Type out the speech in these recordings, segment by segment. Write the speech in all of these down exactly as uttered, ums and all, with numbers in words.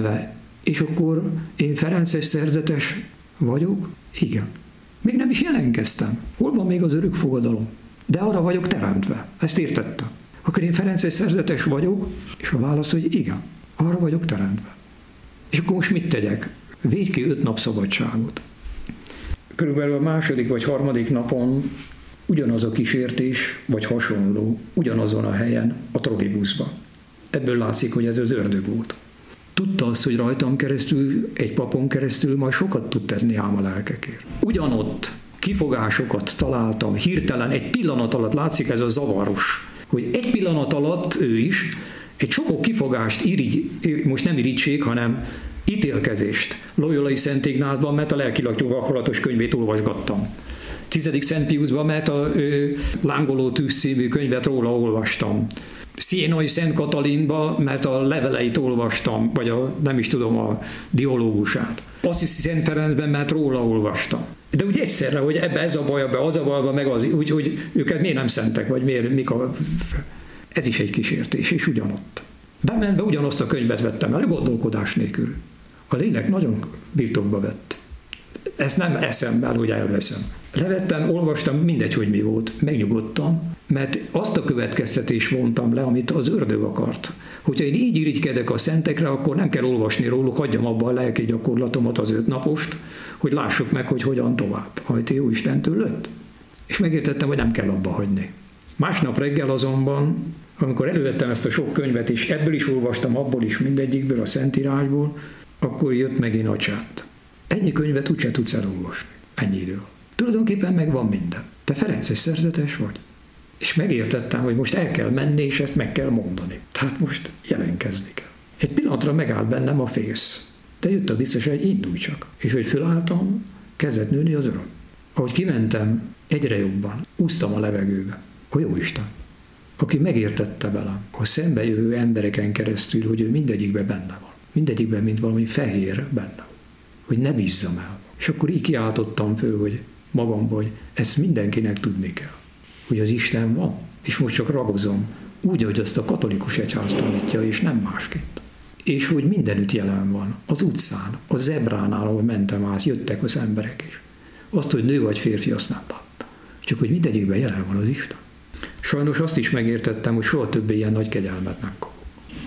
teremtve. És akkor én ferences szerzetes vagyok? Igen. Még nem is jelentkeztem. Hol van még az örök fogadalom? De arra vagyok teremtve. Ezt értettem. Akkor én ferences szerzetes vagyok, és a válasz, hogy igen. Arra vagyok teremtve. És akkor most mit tegyek? Védj ki öt nap szabadságot. Körülbelül a második vagy harmadik napon ugyanaz a kísértés, vagy hasonló, ugyanazon a helyen, a trollibuszban. Ebből látszik, hogy ez az ördög volt. Tudta azt, hogy rajtam keresztül, egy papon keresztül majd sokat tud tenni ám a lelkekért. Ugyanott kifogásokat találtam, hirtelen egy pillanat alatt látszik ez a zavaros, hogy egy pillanat alatt ő is egy csomó kifogást, irigy, most nem irigység, hanem ítélkezést Loyolai Szent Ignázban, mert a lelkileg gyakorlatos könyvét olvasgattam. Tizedik Szent Piusban, mert a ö, Lángoló tűz című könyvet róla olvastam. Sienai Szent Katalinba, mert a leveleit olvastam, vagy a, nem is tudom, a diológusát. Assisi Szent Ferencben, mert róla olvastam. De úgy egyszerre, hogy ebbe ez a baj, ebbe az a baj, meg az, úgy, hogy őket miért nem szentek, vagy miért, mik a... Ez is egy kísértés, és ugyanott. Bementve ugyanazt a könyvet vettem el, gondolkodás nélkül. A lélek nagyon birtokba vett. Ezt nem eszem el, hogy elveszem. Levettem, olvastam, mindegy, hogy mi volt. Megnyugodtam, mert azt a következtetést vontam le, amit az ördög akart. Hogyha én így irigykedek a szentekre, akkor nem kell olvasni róluk, hagyjam abba a lelki gyakorlatomat, az öt napost, hogy lássuk meg, hogy hogyan tovább, amit jó Istentől lőtt. És megértettem, hogy nem kell abba hagyni. Másnap reggel azonban, amikor elővettem ezt a sok könyvet, és ebből is olvastam, abból is, mindegyikből, a Szentírásból, akkor jött megint a csend. Ennyi könyvet úgyse tudsz elolvasni. Ennyi idő. Tulajdonképpen megvan minden. Te ferences szerzetes vagy. És megértettem, hogy most el kell menni, és ezt meg kell mondani. Tehát most jelentkezni kell. Egy pillanatra megállt bennem a félsz. De jött a biztos, hogy indulj csak. És hogy fölálltam, kezdett nőni az öröm. Ahogy kimentem, egyre jobban úsztam a levegőbe. A Jóisten, aki megértette velem, a szembe jövő embereken keresztül, hogy ő mindegyikben benne van. Mindegyikben, mint valami fehér benne. Hogy ne bízzam el. És akkor így kiáltottam föl, hogy magamban, hogy ezt mindenkinek tudni kell. Hogy az Isten van, és most csak ragozom, úgy, hogy azt a katolikus egyház tanítja, és nem másként. És hogy mindenütt jelen van, az utcán, a zebránál, ahol mentem át, jöttek az emberek is. Azt, hogy nő vagy férfi, azt nem láttam. Csak hogy mindegyikben jelen van az Isten. Sajnos azt is megértettem, hogy soha többé ilyen nagy kegyelmet nem kapok.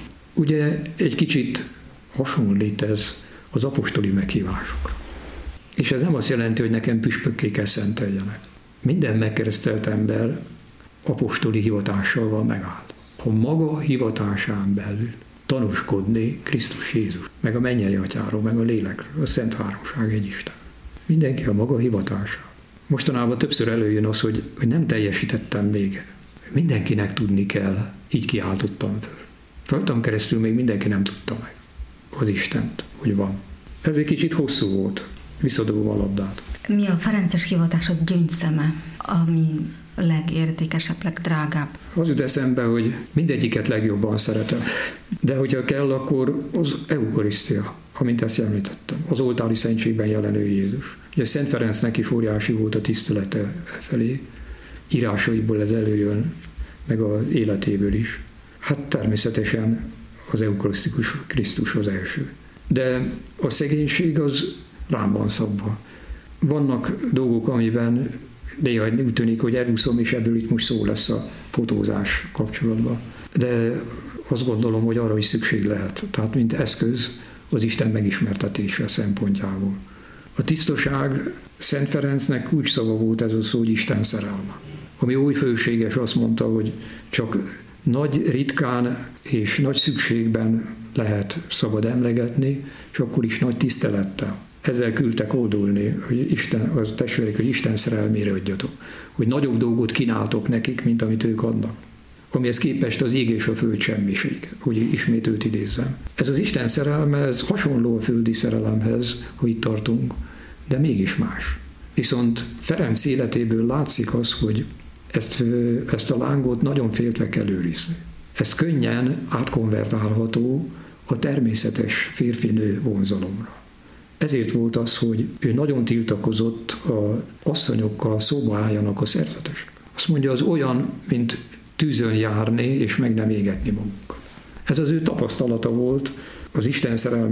Ugye egy kicsit hasonlít ez az apostoli meghívásokra. És ez nem azt jelenti, hogy nekem püspökké kell szenteljenek. Minden megkeresztelt ember apostoli hivatással van megállt. A maga hivatásán belül tanúskodni Krisztus Jézus, meg a mennyei atyáról, meg a lélekről, a Szent Háromság egy Isten. Mindenki a maga hivatásán. Mostanában többször előjön az, hogy, hogy nem teljesítettem még. Mindenkinek tudni kell, így kiáltottam föl. Rajtam keresztül még mindenki nem tudta meg az Istent, hogy van. Ez egy kicsit hosszú volt, visszadobom a labdát. Mi a ferences hivatásod gyöngyszeme, ami a legértékesebb, legdrágább? Az jut eszembe, hogy mindegyiket legjobban szeretem. De hogyha kell, akkor az eukarisztia, amint ezt említettem, az oltári szentségben jelenő Jézus. Ugye Szent Ferencnek is óriási volt a tisztelete felé, írásaiból ez előjön, meg az életéből is. Hát természetesen az eukarisztikus Krisztus az első. De a szegénység az rám van szabva. Vannak dolgok, amiben néha úgy tűnik, hogy elúszom, és ebből itt most szó lesz a fotózás kapcsolatban. De azt gondolom, hogy arra is szükség lehet. Tehát mint eszköz az Isten megismertetése szempontjából. A tisztaság Szent Ferencnek úgy szava volt ez a szó, hogy Isten szerelme. Ami új főséges azt mondta, hogy csak nagy ritkán és nagy szükségben lehet szabad emlegetni, és akkor is nagy tisztelettel. Ezzel küldtek oldulni, hogy Isten, az testvérek, hogy Isten szerelmére adjatok. Hogy nagyobb dolgot kínáltok nekik, mint amit ők adnak. Amihez képest az ég és a föld semmiség, hogy ismét őt idézzem. Ez az Isten szerelme, ez hasonló a földi szerelemhez, hogy itt tartunk, de mégis más. Viszont Ferenc életéből látszik az, hogy ezt, ezt a lángot nagyon féltve kell őrizni. Ez könnyen átkonvertálható a természetes férfi-nő vonzalomra. Ezért volt az, hogy ő nagyon tiltakozott az asszonyokkal szóba álljanak a szerzetesek. Azt mondja, az olyan, mint tűzön járni és meg nem égetni magunkat. Ez az ő tapasztalata volt az Isten szerelme